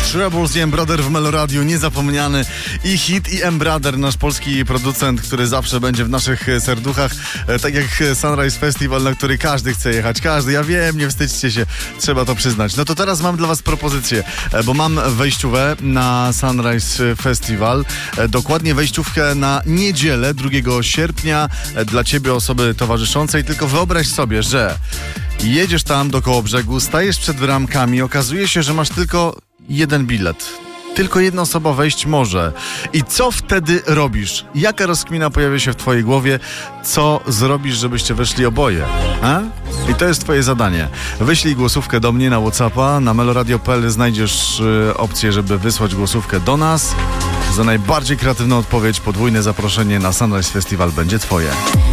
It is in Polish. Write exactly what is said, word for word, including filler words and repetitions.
Troubles i M-Brother w Meloradiu, niezapomniany i hit, i M-Brother, nasz polski producent, który zawsze będzie w naszych serduchach, tak jak Sunrise Festival, na który każdy chce jechać, każdy, ja wiem, nie wstydźcie się, trzeba to przyznać. No to teraz mam dla was propozycję, bo mam wejściówę na Sunrise Festival, dokładnie wejściówkę na niedzielę, drugiego sierpnia, dla ciebie, osoby towarzyszącej. Tylko wyobraź sobie, że jedziesz tam do Kołobrzegu, stajesz przed bramkami, okazuje się, że masz tylko jeden bilet. Tylko jedna osoba wejść może. I co wtedy robisz? Jaka rozkmina pojawia się w twojej głowie? Co zrobisz, żebyście weszli oboje? A? I to jest twoje zadanie. Wyślij głosówkę do mnie na WhatsAppa. Na meloradio kropka p l znajdziesz y, opcję, żeby wysłać głosówkę do nas. Za najbardziej kreatywną odpowiedź podwójne zaproszenie na Sunrise Festival będzie twoje.